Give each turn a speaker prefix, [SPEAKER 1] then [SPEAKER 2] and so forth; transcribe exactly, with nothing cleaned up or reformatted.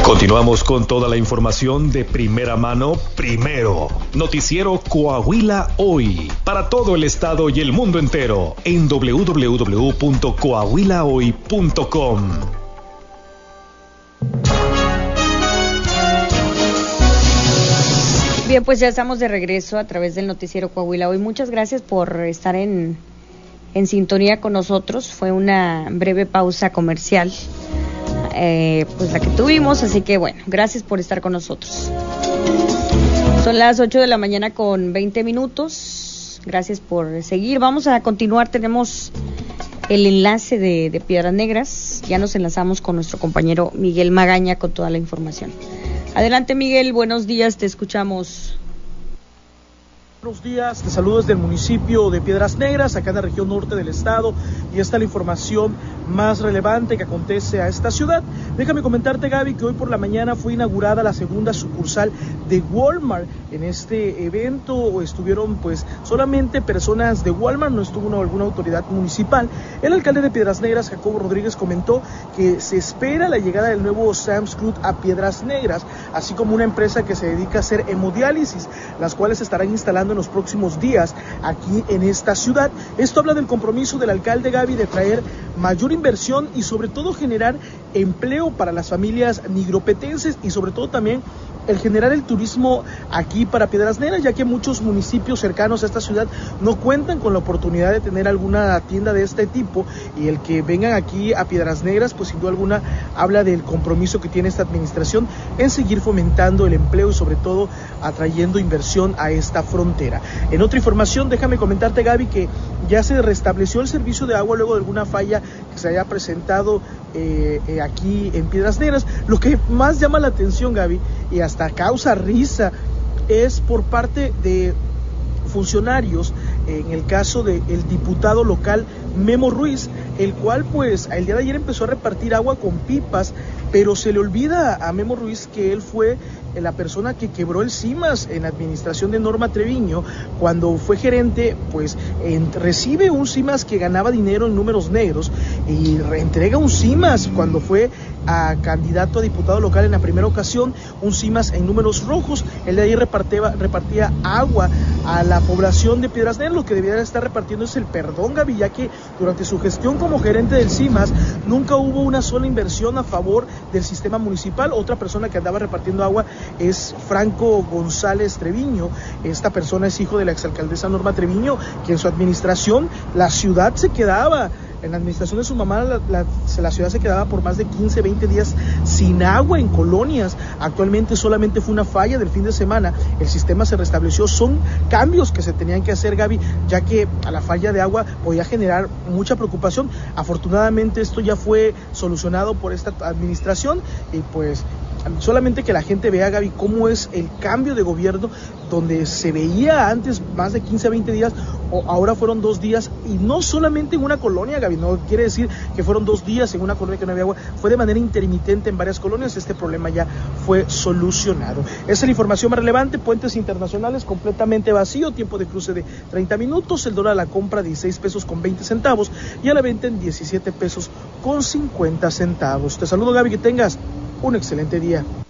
[SPEAKER 1] Continuamos con toda la información de primera mano, primero. Noticiero Coahuila Hoy, para todo el estado y el mundo entero, en doble u doble u doble u punto coahuila hoy punto com.
[SPEAKER 2] Bien, pues ya estamos de regreso a través del Noticiero Coahuila Hoy. Muchas gracias por estar en, en sintonía con nosotros. Fue una breve pausa comercial. Eh, pues la que tuvimos, así que bueno, gracias por estar con nosotros. Son las ocho de la mañana con veinte minutos. Gracias por seguir. Vamos a continuar, tenemos el enlace de, de Piedras Negras. Ya nos enlazamos con nuestro compañero Miguel Magaña con toda la información. Adelante, Miguel, buenos días, te escuchamos.
[SPEAKER 3] Buenos días, te saludo desde el municipio de Piedras Negras, acá en la región norte del estado, y esta es la información más relevante que acontece a esta ciudad. Déjame comentarte, Gaby, que hoy por la mañana fue inaugurada la segunda sucursal de Walmart. En este evento estuvieron pues solamente personas de Walmart, no estuvo una, alguna autoridad municipal. El alcalde de Piedras Negras, Jacobo Rodríguez, comentó que se espera la llegada del nuevo Sam's Club a Piedras Negras, así como una empresa que se dedica a hacer hemodiálisis, las cuales estarán instalando en los próximos días aquí en esta ciudad. Esto habla del compromiso del alcalde, Gaby, de traer mayor inversión y sobre todo generar empleo para las familias nigropetenses y sobre todo también el generar el turismo aquí para Piedras Negras, ya que muchos municipios cercanos a esta ciudad no cuentan con la oportunidad de tener alguna tienda de este tipo, y el que vengan aquí a Piedras Negras, pues sin duda alguna habla del compromiso que tiene esta administración en seguir fomentando el empleo y sobre todo atrayendo inversión a esta frontera. En otra información, déjame comentarte, Gaby, que ya se restableció el servicio de agua luego de alguna falla que se haya presentado eh, eh, aquí en Piedras Negras. Lo que más llama la atención, Gaby, y hasta causa risa, es por parte de funcionarios, en el caso del diputado local Memo Ruiz, el cual pues el día de ayer empezó a repartir agua con pipas, pero se le olvida a Memo Ruiz que él fue la persona que quebró el CIMAS en la administración de Norma Treviño. Cuando fue gerente, pues en, recibe un CIMAS que ganaba dinero en números negros y reentrega un CIMAS cuando fue a candidato a diputado local en la primera ocasión, un CIMAS en números rojos. Él de ahí repartía, repartía agua a la población de Piedras Negras. Lo que debería estar repartiendo es el perdón, Gaby, ya que durante su gestión como gerente del CIMAS nunca hubo una sola inversión a favor del sistema municipal. Otra persona que andaba repartiendo agua es Franco González Treviño. Esta persona es hijo de la exalcaldesa Norma Treviño, que en su administración la ciudad se quedaba, en la administración de su mamá, la, la, la ciudad se quedaba por más de quince, veinte días sin agua en colonias. Actualmente solamente fue una falla del fin de semana, el sistema se restableció. Son cambios que se tenían que hacer, Gaby, ya que a la falla de agua podía generar mucha preocupación. Afortunadamente esto ya fue solucionado por esta administración y pues solamente que la gente vea, Gaby, cómo es el cambio de gobierno, donde se veía antes más de quince a veinte días, o ahora fueron dos días, y no solamente en una colonia, Gaby, no quiere decir que fueron dos días en una colonia que no había agua, fue de manera intermitente en varias colonias. Este problema ya fue solucionado. Esa es la información más relevante. Puentes internacionales completamente vacío, tiempo de cruce de treinta minutos, el dólar a la compra dieciséis pesos con veinte centavos y a la venta en diecisiete pesos con cincuenta centavos. Te saludo, Gaby, que tengas un excelente día.